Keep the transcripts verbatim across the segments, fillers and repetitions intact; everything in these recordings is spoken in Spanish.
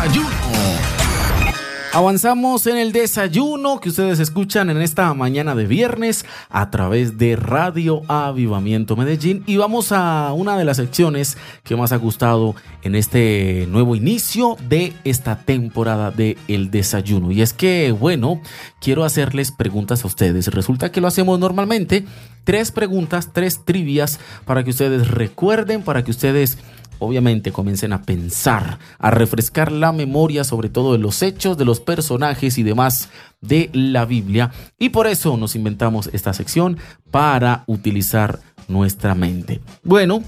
desayuno. Avanzamos en el desayuno que ustedes escuchan en esta mañana de viernes a través de Radio Avivamiento Medellín, y vamos a una de las secciones que más ha gustado en este nuevo inicio de esta temporada de El Desayuno, y es que, bueno, quiero hacerles preguntas a ustedes. Resulta que lo hacemos normalmente, tres preguntas, tres trivias para que ustedes recuerden, para que ustedes obviamente comiencen a pensar, a refrescar la memoria, sobre todo de los hechos, de los personajes y demás de la Biblia. Y por eso nos inventamos esta sección, para utilizar nuestra mente. Bueno,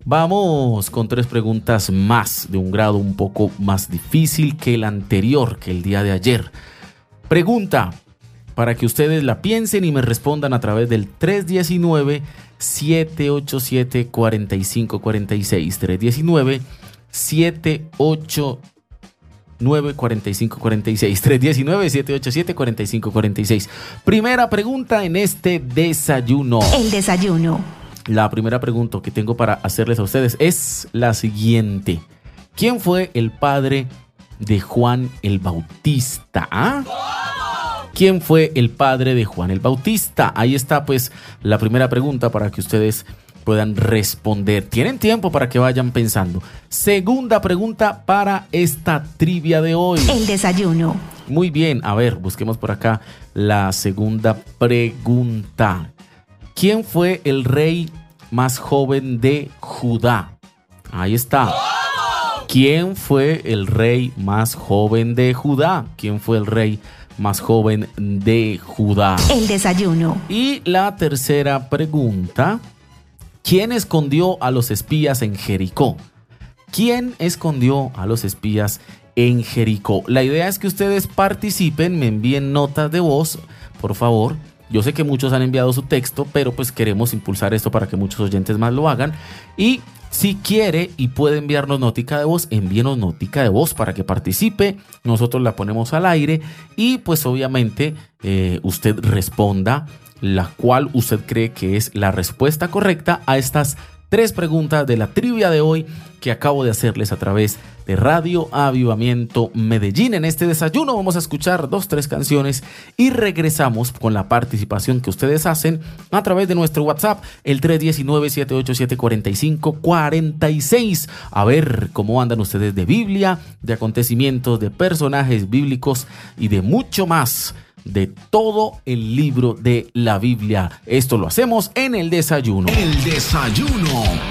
vamos con tres preguntas más, de un grado un poco más difícil que el anterior, que el día de ayer. Pregunta para que ustedes la piensen y me respondan a través del tres uno nueve, siete ocho siete, cuatro cinco cuatro seis, tres uno nueve, siete ocho nueve, cuatro cinco cuatro seis, tres uno nueve, siete ocho siete, cuatro cinco cuatro seis. Primera pregunta en este desayuno. El desayuno. La primera pregunta que tengo para hacerles a ustedes es la siguiente. ¿Quién fue el padre de Juan el Bautista? ¿Ah? ¿Quién fue el padre de Juan el Bautista? Ahí está pues la primera pregunta para que ustedes puedan responder. Tienen tiempo para que vayan pensando. Segunda pregunta para esta trivia de hoy. El desayuno. Muy bien, a ver, busquemos por acá la segunda pregunta. ¿Quién fue el rey más joven de Judá? Ahí está. ¿Quién fue el rey más joven de Judá? ¿Quién fue el rey más joven de Judá? El desayuno. Y la tercera pregunta: ¿quién escondió a los espías en Jericó? ¿Quién escondió a los espías en Jericó? La idea es que ustedes participen, me envíen notas de voz, por favor. Yo sé que muchos han enviado su texto, pero pues queremos impulsar esto para que muchos oyentes más lo hagan. Y si quiere y puede enviarnos notica de voz, envíenos notica de voz para que participe. Nosotros la ponemos al aire y pues obviamente eh, usted responda la cual usted cree que es la respuesta correcta a estas tres preguntas de la trivia de hoy que acabo de hacerles a través de Radio Avivamiento Medellín. En este desayuno vamos a escuchar dos, tres canciones y regresamos con la participación que ustedes hacen a través de nuestro WhatsApp, el tres uno nueve, siete ocho siete, cuatro cinco cuatro seis. A ver cómo andan ustedes de Biblia, de acontecimientos, de personajes bíblicos y de mucho más, de todo el libro de la Biblia. Esto lo hacemos en el desayuno. El desayuno.